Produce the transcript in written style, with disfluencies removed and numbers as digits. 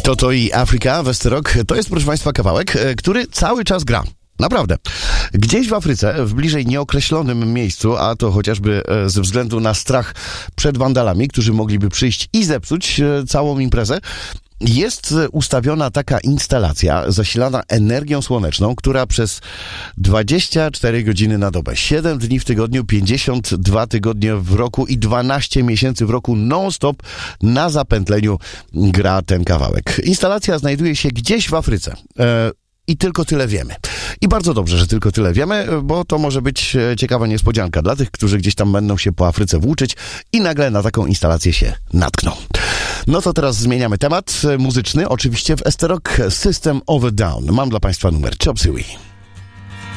To i Afryka, Westerok, to jest, proszę Państwa, kawałek, który cały czas gra. Naprawdę. Gdzieś w Afryce, w bliżej nieokreślonym miejscu, a to chociażby ze względu na strach przed wandalami, którzy mogliby przyjść i zepsuć całą imprezę, jest ustawiona taka instalacja zasilana energią słoneczną, która przez 24 godziny na dobę, 7 dni w tygodniu, 52 tygodnie w roku i 12 miesięcy w roku non-stop na zapętleniu gra ten kawałek. Instalacja znajduje się gdzieś w Afryce. I tylko tyle wiemy. I bardzo dobrze, że tylko tyle wiemy, bo to może być ciekawa niespodzianka dla tych, którzy gdzieś tam będą się po Afryce włóczyć i nagle na taką instalację się natkną. No to teraz zmieniamy temat muzyczny, oczywiście w Esterok System of a Down. Mam dla Państwa numer Chop Suey.